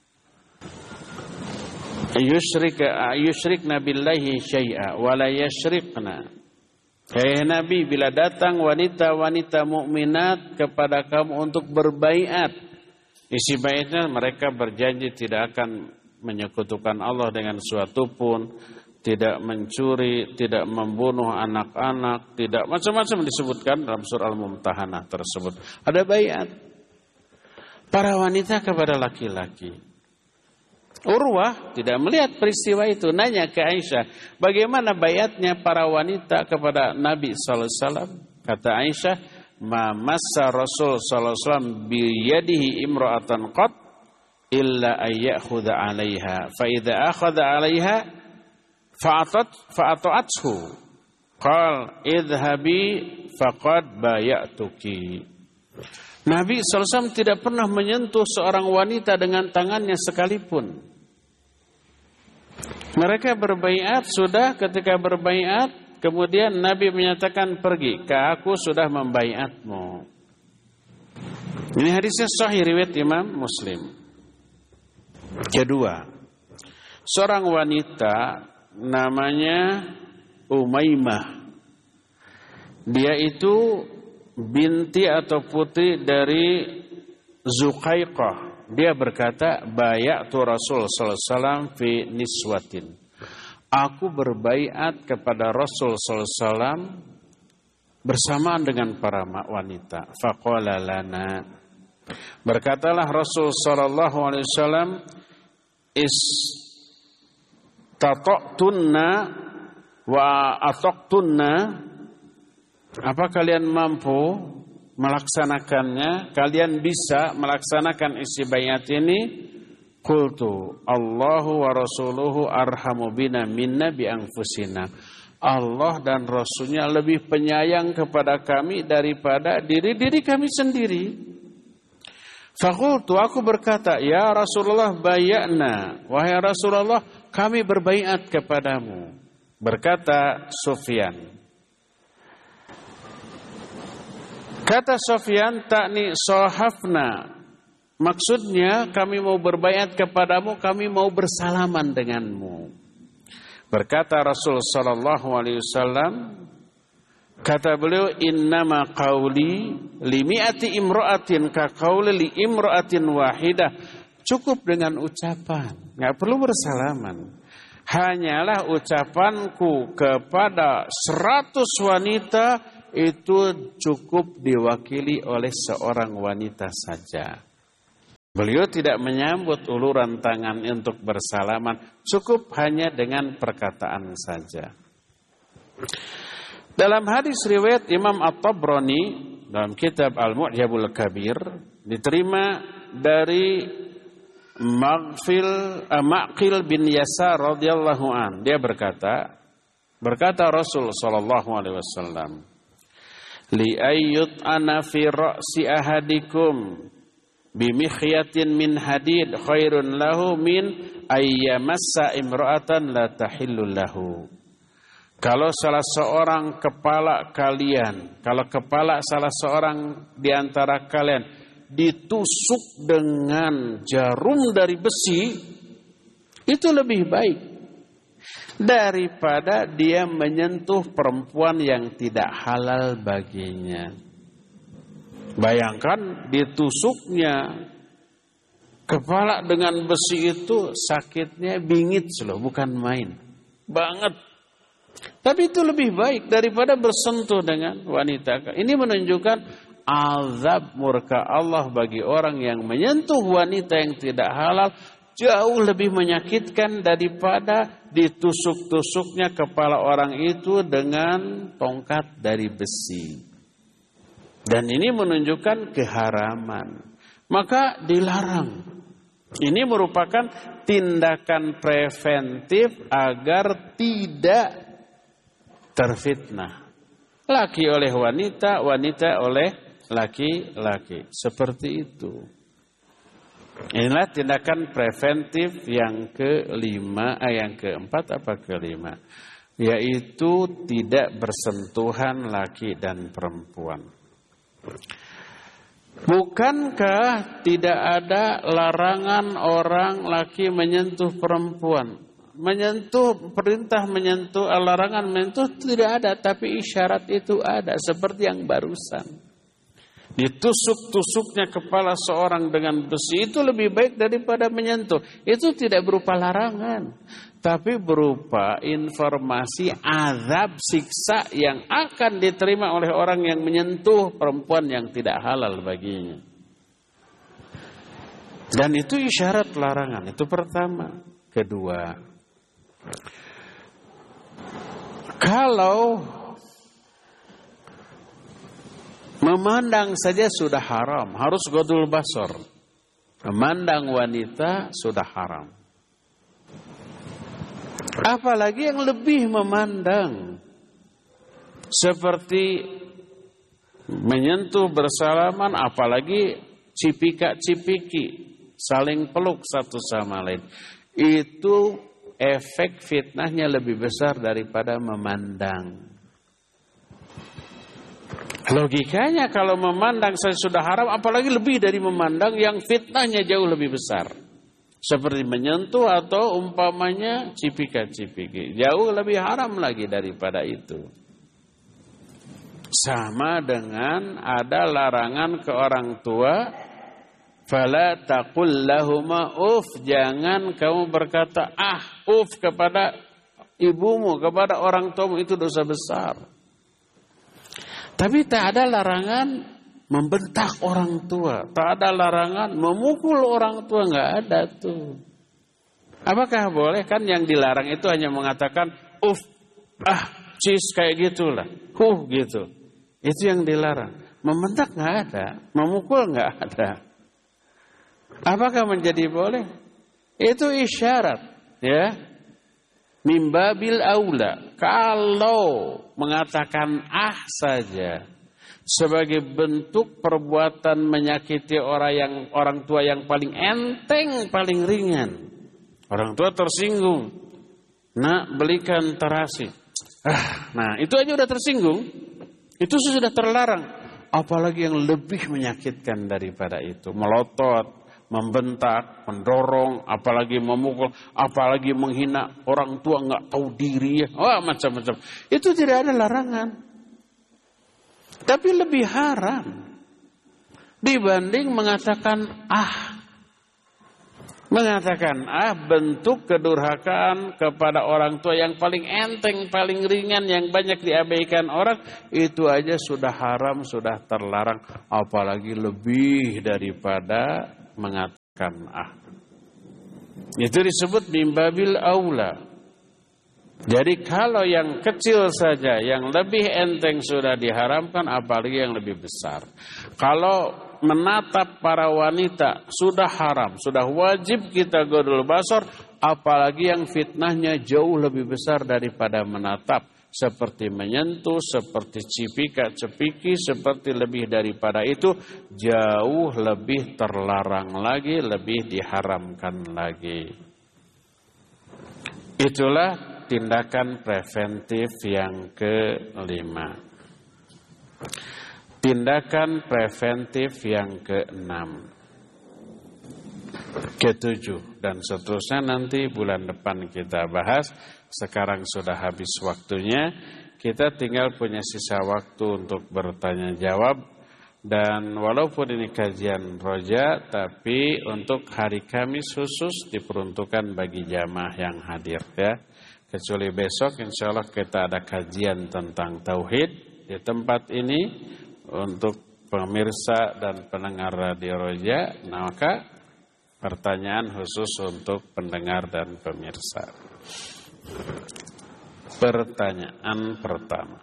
yusyrika yusyrikna billahi syai'a wa la yusyrikna. Hai Nabi, bila datang wanita-wanita mukminat kepada kamu untuk berbaiat, isi baiatnya mereka berjanji tidak akan menyekutukan Allah dengan suatu pun, tidak mencuri, tidak membunuh anak-anak, tidak macam-macam disebutkan dalam surah Al-Mumtahanah tersebut. Ada baiat para wanita kepada laki-laki. Urwah tidak melihat peristiwa itu, nanya ke Aisyah, bagaimana baiatnya para wanita kepada Nabi sallallahu alaihi wasallam? Kata Aisyah, ma massa Rasul sallallahu alaihi wasallam bi yadihi imra'atan qat illa ayyakhudha 'alaiha fa idza akhadha 'alaiha fa'atat fa'ata'athu qal idhabi faqad bayatuki. Nabi sallallahu alaihi wasallam tidak pernah menyentuh seorang wanita dengan tangannya sekalipun. Mereka berbaiat, sudah ketika berbaiat, kemudian Nabi menyatakan pergi, ke aku sudah membaiatmu. Ini hadisnya sahih riwayat Imam Muslim. Kedua, seorang wanita namanya Umaymah. Dia itu binti atau putri dari Zuqaiqah. Dia berkata, bayatu Rasul sallallahu alaihi wasallam fi niswatin. Aku berbaiat kepada Rasul sallallahu alaihi wasallam bersamaan dengan para wanita. Faqala lana. Berkatalah Rasul sallallahu alaihi wasallam, istata'tunna wa ataqtunna. Apa kalian mampu melaksanakannya? Kalian bisa melaksanakan isi baiat ini? Qultu Allahu wa rasuluhu arhamu bina minna bi anfusina. Allah dan Rasulnya lebih penyayang kepada kami daripada diri-diri kami sendiri. Faqultu, aku berkata, ya Rasulullah bayatna. Wahai Rasulullah, kami berbaiat kepadamu. Berkata Sufyan. Kata Sufyan, takni sohafna, Maksudnya kami mau berbaiat kepadamu, kami mau bersalaman denganmu. Berkata Rasul sallallahu alaihi wasallam, kata beliau, innama qauli li mi'ati imra'atin ka qauli li imra'atin wahidah. Cukup dengan ucapan, enggak perlu bersalaman. Hanyalah ucapanku kepada seratus wanita itu cukup diwakili oleh seorang wanita saja. Beliau tidak menyambut uluran tangan untuk bersalaman, cukup hanya dengan perkataan saja. Dalam hadis riwayat Imam At-Tabrani dalam kitab Al-Mu'jamul Kabir diterima dari Maghfil, uh, Ma'qil bin Yasar radhiyallahu an. Dia berkata, berkata Rasul sallallahu alaihi wasallam, li ayyut ana fi ra'si ahadikum bimikhyatin min hadid khairun lahu min ayyamassa imra'atan la tahillu lahu. Kalau salah seorang kepala kalian, kalau kepala salah seorang di antara kalian ditusuk dengan jarum dari besi, itu lebih baik daripada dia menyentuh perempuan yang tidak halal baginya. Bayangkan ditusuknya kepala dengan besi itu sakitnya bingit loh, bukan main. Banget. Tapi itu lebih baik daripada bersentuh dengan wanita. Ini menunjukkan azab murka Allah bagi orang yang menyentuh wanita yang tidak halal jauh lebih menyakitkan daripada ditusuk-tusuknya kepala orang itu dengan tongkat dari besi. Dan ini menunjukkan keharaman. Maka dilarang. Ini merupakan tindakan preventif agar tidak terfitnah. Laki oleh wanita, wanita oleh laki-laki. Seperti itu. Inilah tindakan preventif yang kelima, eh, yang keempat apa kelima, yaitu tidak bersentuhan laki dan perempuan. Bukankah tidak ada larangan orang laki menyentuh perempuan? Menyentuh, perintah menyentuh, larangan menyentuh tidak ada, tapi isyarat itu ada, seperti yang barusan. Ditusuk-tusuknya kepala seorang dengan besi itu lebih baik daripada menyentuh. Itu tidak berupa larangan, tapi berupa informasi azab siksa yang akan diterima oleh orang yang menyentuh perempuan yang tidak halal baginya. Dan itu isyarat larangan, itu pertama. Kedua, kalau memandang saja sudah haram, harus godul basor. Memandang wanita sudah haram. Apalagi yang lebih memandang, seperti menyentuh bersalaman, apalagi cipika-cipiki, saling peluk satu sama lain. Itu efek fitnahnya lebih besar daripada memandang. Logikanya kalau memandang saja sudah haram, apalagi lebih dari memandang yang fitnahnya jauh lebih besar. Seperti menyentuh atau umpamanya cipika-cipiki. Jauh lebih haram lagi daripada itu. Sama dengan ada larangan ke orang tua. Fala taqul lahuma uf. Jangan kamu berkata ah uf kepada ibumu, kepada orang tuamu, itu dosa besar. Tapi tak ada larangan membentak orang tua. Tak ada larangan memukul orang tua. Enggak ada tuh. Apakah boleh? Kan yang dilarang itu hanya mengatakan uf, ah, cis kayak gitulah. Huh gitu. Itu yang dilarang. Membentak enggak ada. Memukul enggak ada. Apakah menjadi boleh? Itu isyarat. Ya. Mimbabil aula. Kalau mengatakan ah saja sebagai bentuk perbuatan menyakiti orang yang orang tua yang paling enteng, paling ringan. Orang tua tersinggung. Nak, belikan terasi. Ah, nah, itu aja udah tersinggung. Itu sudah terlarang. Apalagi yang lebih menyakitkan daripada itu, melotot membentak, mendorong, apalagi memukul, apalagi menghina orang tua nggak tahu diri, ya. Wah, macam-macam. Itu tidak ada larangan. Tapi lebih haram dibanding mengatakan ah. Mengatakan ah, bentuk kedurhakaan kepada orang tua yang paling enteng, paling ringan, yang banyak diabaikan orang, itu aja sudah haram, sudah terlarang, apalagi lebih daripada mengatakan ah. Itu disebut mimbabil aula. Jadi kalau yang kecil saja, yang lebih enteng sudah diharamkan, apalagi yang lebih besar. Kalau menatap para wanita sudah haram, sudah wajib kita godul basar, apalagi yang fitnahnya jauh lebih besar daripada menatap, seperti menyentuh, seperti cipika cepiki, seperti lebih daripada itu, jauh lebih terlarang lagi, lebih diharamkan lagi. Itulah tindakan preventif yang kelima. Tindakan preventif yang keenam, ketujuh, dan seterusnya nanti bulan depan kita bahas. Sekarang sudah habis waktunya. Kita tinggal punya sisa waktu untuk bertanya jawab. Dan walaupun ini kajian roja, tapi untuk hari Kamis khusus diperuntukkan bagi jamaah yang hadir, ya. Kecuali besok insya Allah kita ada kajian tentang tauhid di tempat ini. Untuk pemirsa dan pendengar Radio Roja, maka pertanyaan khusus untuk pendengar dan pemirsa. Pertanyaan pertama.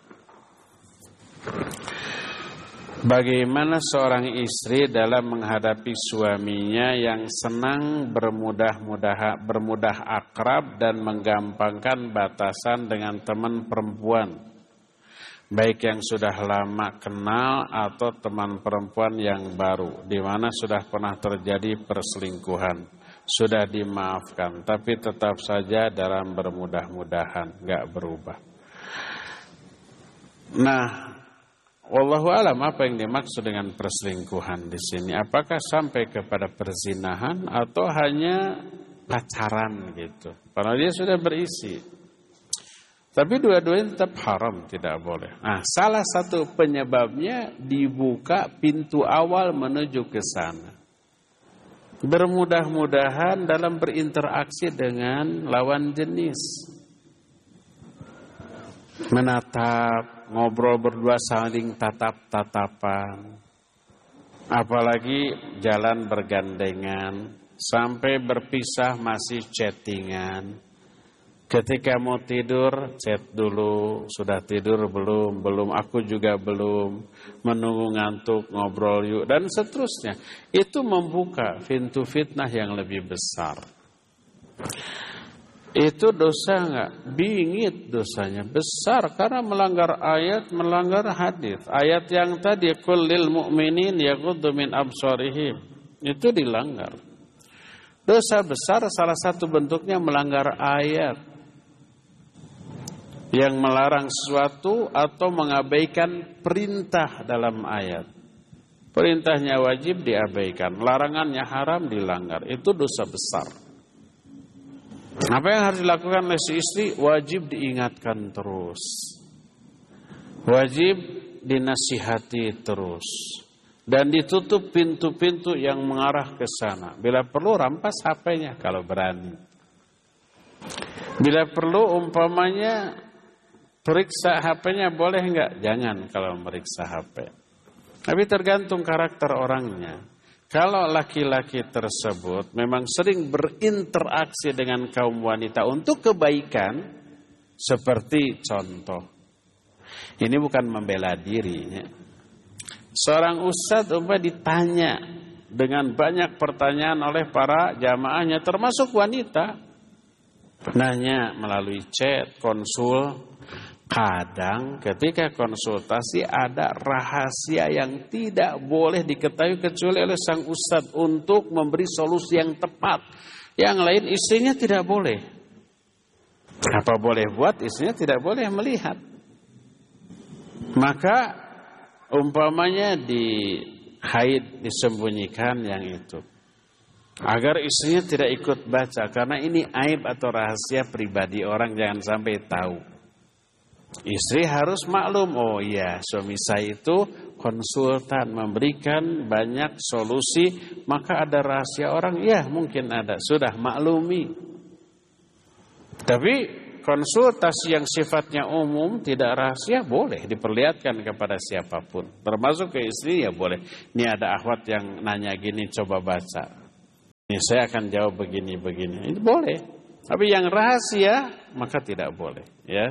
Bagaimana seorang istri dalam menghadapi suaminya yang senang bermudah-mudah bermudah akrab dan menggampangkan batasan dengan teman perempuan, baik yang sudah lama kenal atau teman perempuan yang baru, di mana sudah pernah terjadi perselingkuhan, sudah dimaafkan, tapi tetap saja dalam bermudah-mudahan, nggak berubah. Nah, wallahu alam apa yang dimaksud dengan perselingkuhan di sini? Apakah sampai kepada perzinahan atau hanya pacaran gitu? Karena dia sudah berisi. Tapi dua-duanya tetap haram, tidak boleh. Nah, salah satu penyebabnya dibuka pintu awal menuju ke sana. Bermudah-mudahan dalam berinteraksi dengan lawan jenis. Menatap, ngobrol berdua saling tatap-tatapan. Apalagi jalan bergandengan, sampai berpisah masih chattingan. Ketika mau tidur, chat dulu, sudah tidur belum, belum, aku juga belum, menunggu ngantuk, ngobrol yuk, dan seterusnya. Itu membuka pintu fitnah yang lebih besar. Itu dosa enggak? Bingit dosanya, besar, karena melanggar ayat, melanggar hadis. Ayat yang tadi, qul lil mu'minin yaghuddu min absarihim, itu dilanggar. Dosa besar salah satu bentuknya melanggar ayat yang melarang sesuatu atau mengabaikan perintah dalam ayat. Perintahnya wajib diabaikan, larangannya haram dilanggar. Itu dosa besar. Apa yang harus dilakukan oleh si istri? Wajib diingatkan terus. Wajib dinasihati terus. Dan ditutup pintu-pintu yang mengarah ke sana. Bila perlu rampas H P-nya kalau berani. Bila perlu umpamanya periksa H P-nya boleh enggak? Jangan kalau meriksa H P. Tapi tergantung karakter orangnya. Kalau laki-laki tersebut memang sering berinteraksi dengan kaum wanita untuk kebaikan, seperti contoh. Ini bukan membela dirinya. Seorang ustadz umpamanya ditanya dengan banyak pertanyaan oleh para jamaahnya, termasuk wanita. Nanya melalui chat, konsul. Kadang ketika konsultasi ada rahasia yang tidak boleh diketahui kecuali oleh sang ustadz untuk memberi solusi yang tepat. Yang lain istrinya tidak boleh. Apa boleh buat, istrinya tidak boleh melihat. Maka umpamanya di haid disembunyikan yang itu. Agar istrinya tidak ikut baca, karena ini aib atau rahasia pribadi orang, jangan sampai tahu. Istri harus maklum, oh iya suami saya itu konsultan, memberikan banyak solusi, maka ada rahasia orang, ya mungkin ada, sudah maklumi. Tapi konsultasi yang sifatnya umum, tidak rahasia, boleh diperlihatkan kepada siapapun. Termasuk ke istri ya boleh. Ini ada akhwat yang nanya gini, coba baca. Ini saya akan jawab begini-begini. Itu boleh. Tapi yang rahasia, maka tidak boleh. Ya.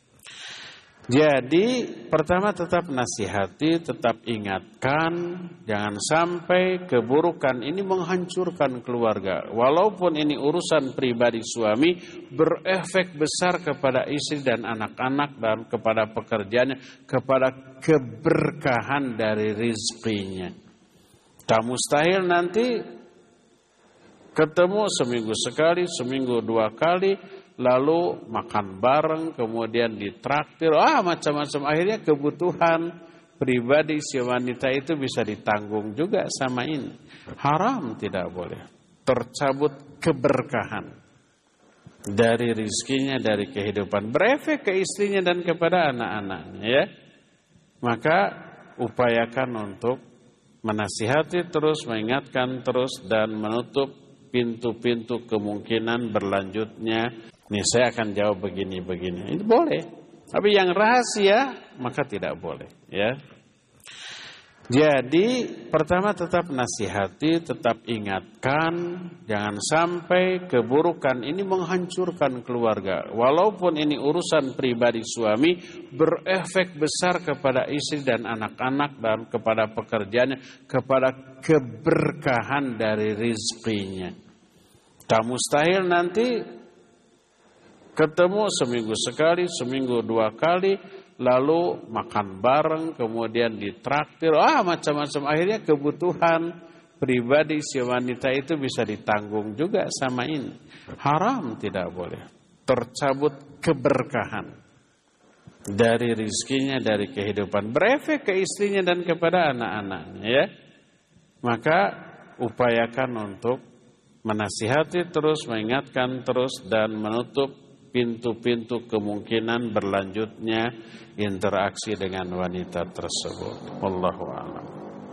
Jadi pertama tetap nasihati, tetap ingatkan, jangan sampai keburukan ini menghancurkan keluarga. Walaupun ini urusan pribadi suami, berefek besar kepada istri dan anak-anak dan kepada pekerjaannya, kepada keberkahan dari rizkinya. Tak mustahil nanti ketemu seminggu sekali, seminggu dua kali, lalu makan bareng, kemudian ditraktir, ah macam-macam. Akhirnya kebutuhan pribadi si wanita itu bisa ditanggung juga sama ini. Haram, tidak boleh. Tercabut keberkahan dari rizkinya, dari kehidupan. Berefek ke istrinya dan kepada anak-anaknya. Ya. Maka upayakan untuk menasihati terus, mengingatkan terus, dan menutup pintu-pintu kemungkinan berlanjutnya. Nih saya akan jawab begini-begini. Itu boleh. Tapi yang rahasia maka tidak boleh. Ya. Jadi pertama tetap nasihati, tetap ingatkan, jangan sampai keburukan ini menghancurkan keluarga. Walaupun ini urusan pribadi suami, berefek besar kepada istri dan anak-anak dan kepada pekerjaannya, kepada keberkahan dari rizkinya. Tak mustahil nanti ketemu seminggu sekali, seminggu dua kali, lalu makan bareng, kemudian ditraktir, ah macam-macam. Akhirnya kebutuhan pribadi si wanita itu bisa ditanggung juga sama ini. Haram, tidak boleh. Tercabut keberkahan dari rizkinya, dari kehidupan. Berefek ke istrinya dan kepada anak-anaknya. Ya. Maka upayakan untuk menasihati terus, mengingatkan terus, dan menutup pintu-pintu kemungkinan berlanjutnya interaksi dengan wanita tersebut. Wallahu a'lam.